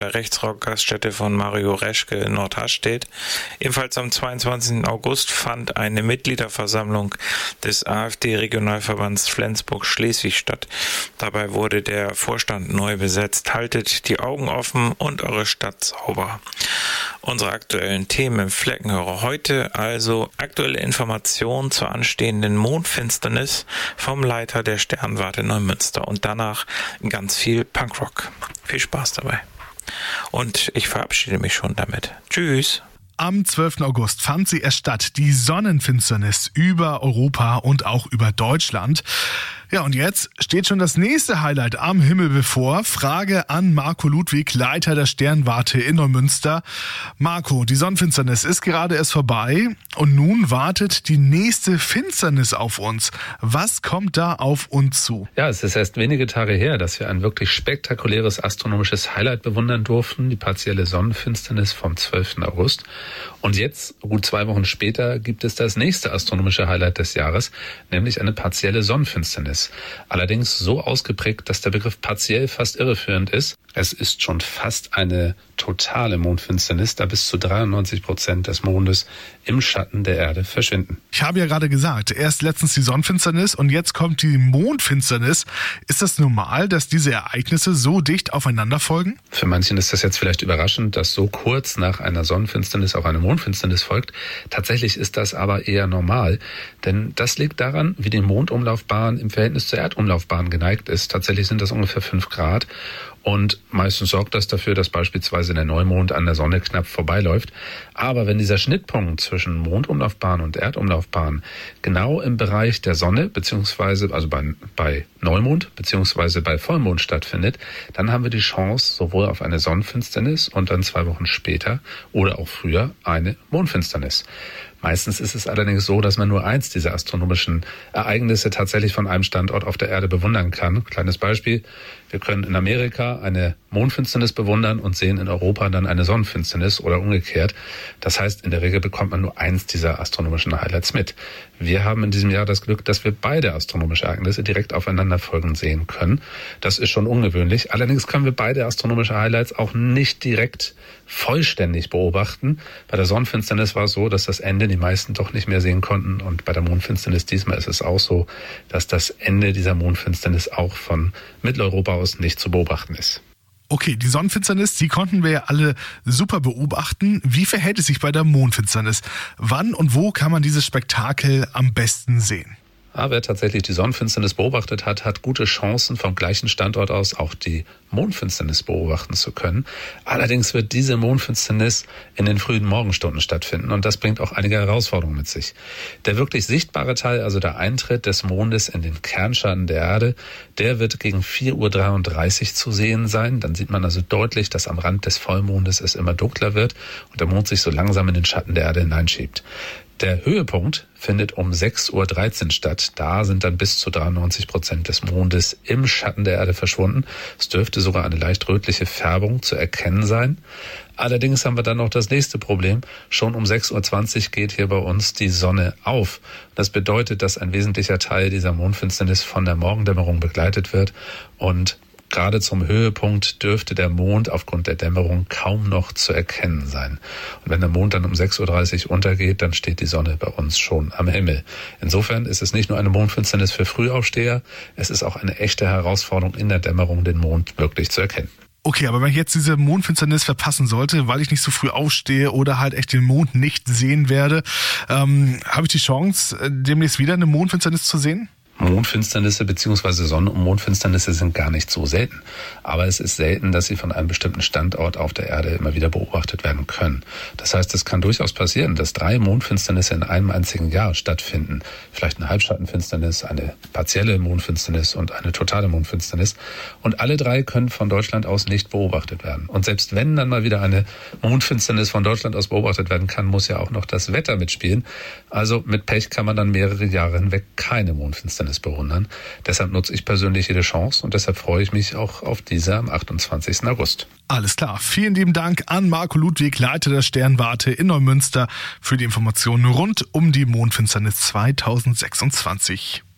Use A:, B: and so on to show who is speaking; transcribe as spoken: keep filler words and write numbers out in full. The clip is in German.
A: Rechtsrock-Gaststätte von Mario Reschke in Nordhastedt. Ebenfalls am zweiundzwanzigsten August fand eine Mitgliederversammlung des AfD-Regionalverbands Flensburg-Schleswig statt. Dabei wurde der Vorstand neu besetzt. Haltet die Augen offen und eure Stadt sauber. Unsere aktuellen Themen im Fleckenhörer heute also aktuelle Informationen zur anstehenden Mondfinsternis vom Leiter der Sternwarte Neumünster und danach ganz viel Punkrock. Viel Spaß dabei. Und ich verabschiede mich schon damit. Tschüss.
B: Am zwölften August fand sie erst statt, die Sonnenfinsternis über Europa und auch über Deutschland. Ja, und jetzt steht schon das nächste Highlight am Himmel bevor. Frage an Marco Ludwig, Leiter der Sternwarte in Neumünster. Marco, die Sonnenfinsternis ist gerade erst vorbei und nun wartet die nächste Finsternis auf uns. Was kommt da auf uns zu?
C: Ja, es ist erst wenige Tage her, dass wir ein wirklich spektakuläres astronomisches Highlight bewundern durften, die partielle Sonnenfinsternis vom zwölften August. Und jetzt, gut zwei Wochen später, gibt es das nächste astronomische Highlight des Jahres, nämlich eine partielle Sonnenfinsternis. Allerdings so ausgeprägt, dass der Begriff partiell fast irreführend ist. Es ist schon fast eine totale Mondfinsternis, da bis zu dreiundneunzig Prozent des Mondes im Schatten der Erde verschwinden.
B: Ich habe ja gerade gesagt, erst letztens die Sonnenfinsternis und jetzt kommt die Mondfinsternis. Ist das normal, dass diese Ereignisse so dicht aufeinander folgen?
C: Für manchen ist das jetzt vielleicht überraschend, dass so kurz nach einer Sonnenfinsternis auch eine Mondfinsternis folgt. Tatsächlich ist das aber eher normal, denn das liegt daran, wie die Mondumlaufbahn im Verhältnis zur Erdumlaufbahn geneigt ist. Tatsächlich sind das ungefähr fünf Grad. Und meistens sorgt das dafür, dass beispielsweise der Neumond an der Sonne knapp vorbeiläuft. Aber wenn dieser Schnittpunkt zwischen Mondumlaufbahn und Erdumlaufbahn genau im Bereich der Sonne, beziehungsweise also bei, bei Neumond, beziehungsweise bei Vollmond stattfindet, dann haben wir die Chance sowohl auf eine Sonnenfinsternis und dann zwei Wochen später oder auch früher eine Mondfinsternis. Meistens ist es allerdings so, dass man nur eins dieser astronomischen Ereignisse tatsächlich von einem Standort auf der Erde bewundern kann. Kleines Beispiel, wir können in Amerika eine Mondfinsternis bewundern und sehen in Europa dann eine Sonnenfinsternis oder umgekehrt. Das heißt, in der Regel bekommt man nur eins dieser astronomischen Highlights mit. Wir haben in diesem Jahr das Glück, dass wir beide astronomische Ereignisse direkt aufeinander folgend sehen können. Das ist schon ungewöhnlich. Allerdings können wir beide astronomische Highlights auch nicht direkt vollständig beobachten. Bei der Sonnenfinsternis war es so, dass das Ende die meisten doch nicht mehr sehen konnten. Und bei der Mondfinsternis diesmal ist es auch so, dass das Ende dieser Mondfinsternis auch von Mitteleuropa aus nicht zu beobachten ist.
B: Okay, die Sonnenfinsternis, die konnten wir ja alle super beobachten. Wie verhält es sich bei der Mondfinsternis? Wann und wo kann man dieses Spektakel am besten sehen?
C: Ja, wer tatsächlich die Sonnenfinsternis beobachtet hat, hat gute Chancen, vom gleichen Standort aus auch die Mondfinsternis beobachten zu können. Allerdings wird diese Mondfinsternis in den frühen Morgenstunden stattfinden und das bringt auch einige Herausforderungen mit sich. Der wirklich sichtbare Teil, also der Eintritt des Mondes in den Kernschatten der Erde, der wird gegen vier Uhr dreiunddreißig zu sehen sein. Dann sieht man also deutlich, dass am Rand des Vollmondes es immer dunkler wird und der Mond sich so langsam in den Schatten der Erde hineinschiebt. Der Höhepunkt findet um sechs Uhr dreizehn Statt. Da sind dann bis zu dreiundneunzig Prozent des Mondes im Schatten der Erde verschwunden. Es dürfte sogar eine leicht rötliche Färbung zu erkennen sein. Allerdings haben wir dann noch das nächste Problem. Schon um sechs Uhr zwanzig geht hier bei uns die Sonne auf. Das bedeutet, dass ein wesentlicher Teil dieser Mondfinsternis von der Morgendämmerung begleitet wird und gerade zum Höhepunkt dürfte der Mond aufgrund der Dämmerung kaum noch zu erkennen sein. Und wenn der Mond dann um sechs Uhr dreißig untergeht, dann steht die Sonne bei uns schon am Himmel. Insofern ist es nicht nur eine Mondfinsternis für Frühaufsteher, es ist auch eine echte Herausforderung in der Dämmerung, den Mond wirklich zu erkennen.
B: Okay, aber wenn ich jetzt diese Mondfinsternis verpassen sollte, weil ich nicht so früh aufstehe oder halt echt den Mond nicht sehen werde, ähm, habe ich die Chance, demnächst wieder eine Mondfinsternis zu sehen?
C: Mondfinsternisse bzw. Sonnen- und Mondfinsternisse sind gar nicht so selten. Aber es ist selten, dass sie von einem bestimmten Standort auf der Erde immer wieder beobachtet werden können. Das heißt, es kann durchaus passieren, dass drei Mondfinsternisse in einem einzigen Jahr stattfinden. Vielleicht eine Halbschattenfinsternis, eine partielle Mondfinsternis und eine totale Mondfinsternis. Und alle drei können von Deutschland aus nicht beobachtet werden. Und selbst wenn dann mal wieder eine Mondfinsternis von Deutschland aus beobachtet werden kann, muss ja auch noch das Wetter mitspielen. Also mit Pech kann man dann mehrere Jahre hinweg keine Mondfinsternis bewundern. Deshalb nutze ich persönlich jede Chance und deshalb freue ich mich auch auf diese am achtundzwanzigsten August.
B: Alles klar. Vielen lieben Dank an Marco Ludwig, Leiter der Sternwarte in Neumünster, für die Informationen rund um die Mondfinsternis zweitausendsechsundzwanzig.